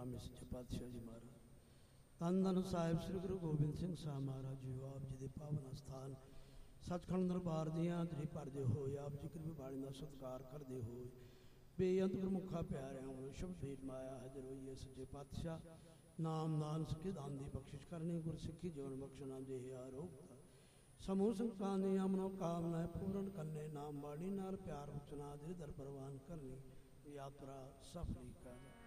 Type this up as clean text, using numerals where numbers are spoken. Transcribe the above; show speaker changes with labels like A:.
A: ਕਾਮੇ ਸੱਚੇ ਪਾਤਸ਼ਾਹ ਜੀ ਮਹਾਰਾਜ। ਧੰਨ ਧੰਨ ਸਾਹਿਬ ਸ੍ਰੀ ਗੁਰੂ ਗੋਬਿੰਦ ਸਿੰਘ ਸਾਹਿਬ ਮਹਾਰਾਜ ਜੀ, ਆਪ ਜੀ ਦੇ ਪਾਵਨ ਸਥਾਨ ਸੱਚਖੰਡ ਦਰਬਾਰ ਦੀਆਂ ਜਿਹੜੀ ਭਰਦੇ ਹੋਏ ਆਪ ਜੀ ਕਿਰਪਾ ਬਾਣੀ ਦਾ ਸਤਿਕਾਰ ਕਰਦੇ ਹੋਏ ਬੇਅੰਤ ਗੁਰਮੁਖਾਂ ਪਿਆਰਿਆਂ ਵੱਲੋਂ ਸ਼ਬਦ ਭੇਟ ਮਾਇਆ ਹਾਜ਼ਰ ਹੋਈਏ ਸੱਚੇ ਪਾਤਸ਼ਾਹ। ਨਾਮ ਦਾਨ ਸਿੱਖੀ ਦਾਨ ਦੀ ਬਖਸ਼ਿਸ਼ ਕਰਨੀ, ਗੁਰਸਿੱਖੀ ਜੀਵਨ ਬਖਸ਼ਣਾ, ਦੇਹ ਆਰੋਗ ਸਮੂਹ ਸੰਤਾਂ ਦੀਆਂ ਮਨੋ ਕਾਮਨਾएं ਪੂਰਨ ਕਰਨੇ, ਨਾਮ ਬਾਣੀ ਨਾਲ ਪਿਆਰ ਬਚਣਾ, ਦਿਲ ਦਰ ਪ੍ਰਵਾਨ ਕਰਨੀ, ਯਾਤਰਾ ਸਫਲੀ ਕਰ।